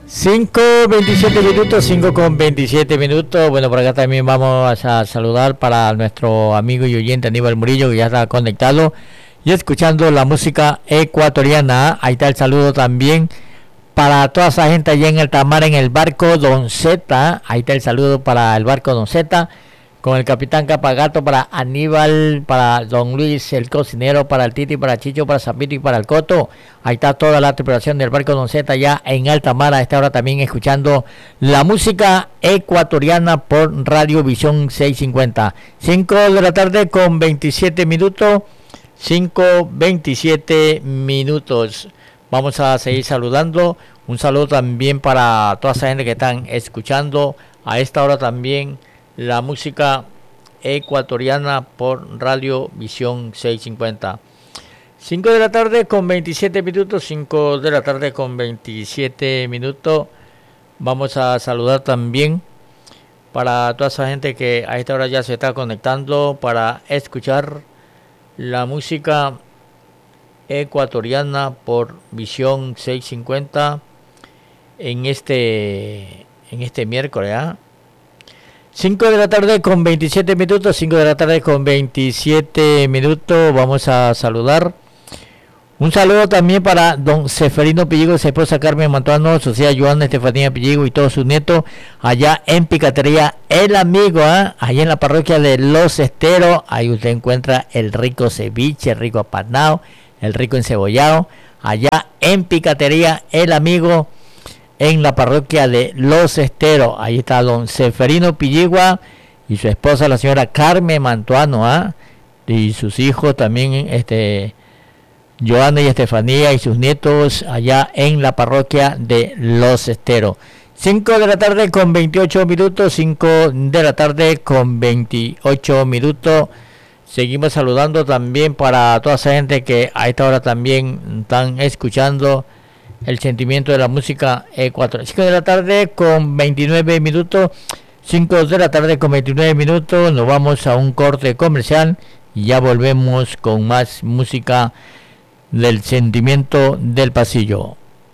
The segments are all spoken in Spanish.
5:27 minutos, 5:27 minutos. Bueno, por acá también vamos a saludar para nuestro amigo y oyente Aníbal Murillo, que ya está conectado y escuchando la música ecuatoriana. Ahí está el saludo también para toda esa gente allá en Altamar, en el barco Don Z. Ahí está el saludo para el barco Don Z, con el capitán Capagato, para Aníbal, para Don Luis el cocinero, para el Titi, para Chicho, para Zapito y para el Coto. Ahí está toda la tripulación del barco Don Z ya en alta mar a esta hora, también escuchando la música ecuatoriana por Radio Visión 650. 5 de la tarde con 27 minutos. 5:27 minutos. Vamos a seguir saludando. Un saludo también para toda esa gente que están escuchando a esta hora también la música ecuatoriana por Radio Visión 650. 5 de la tarde con 27 minutos. 5 de la tarde con 27 minutos. Vamos a saludar también para toda esa gente que a esta hora ya se está conectando para escuchar la música ecuatoriana por Visión 650 en este miércoles, ¿eh? 5 de la tarde con 27 minutos, 5 de la tarde con 27 minutos. Vamos a saludar. Un saludo también para don Seferino Pilligo, su esposa Carmen Mantuano, su hija Joana Estefanía Pilligo y todos sus nietos allá en Picatería El Amigo, allá en la parroquia de Los Esteros. Ahí usted encuentra el rico ceviche, el rico apanado, el rico encebollado, allá en Picatería El Amigo, en la parroquia de Los Esteros. Ahí está don Seferino Pilligua y su esposa, la señora Carmen Mantuano, y sus hijos también, Joana y Estefanía y sus nietos allá en la parroquia de Los Esteros. 5 de la tarde con 28 minutos, 5 de la tarde con 28 minutos. Seguimos saludando también para toda esa gente que a esta hora también están escuchando el sentimiento de la música ecuatoriana. 5 de la tarde con 29 minutos, 5 de la tarde con 29 minutos. Nos vamos a un corte comercial y ya volvemos con más música del sentimiento del pasillo.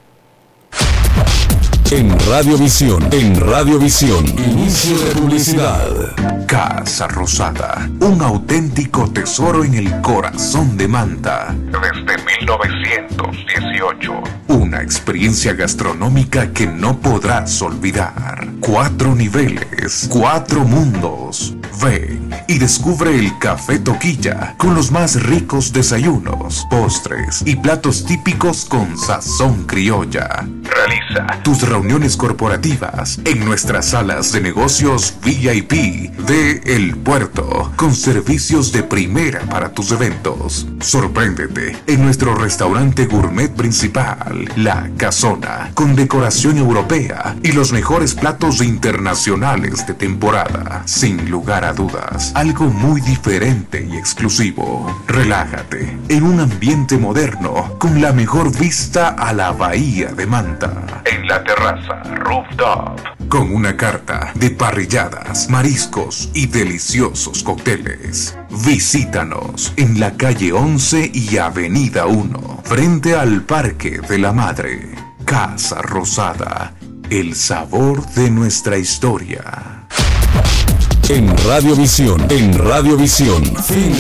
En Radiovisión, inicio de publicidad. Casa Rosada, un auténtico tesoro en el corazón de Manta. Desde 1918. Una experiencia gastronómica que no podrás olvidar. 4 niveles, 4 mundos. Ven y descubre el Café Toquilla con los más ricos desayunos, postres y platos típicos con sazón criolla. Realiza tus reuniones corporativas en nuestras salas de negocios VIP de El Puerto, con servicios de primera para tus eventos. Sorpréndete en nuestro restaurante gourmet principal, La Casona, con decoración europea y los mejores platos internacionales de temporada. Sin lugar a dudas, algo muy diferente y exclusivo. Relájate en un ambiente moderno con la mejor vista a la bahía de Manta. En la terraza rooftop, con una carta de parrilladas, mariscos y deliciosos cócteles. Visítanos en la calle 11 y avenida 1, frente al Parque de la Madre. Casa Rosada, el sabor de nuestra historia. En Radiovisión, fin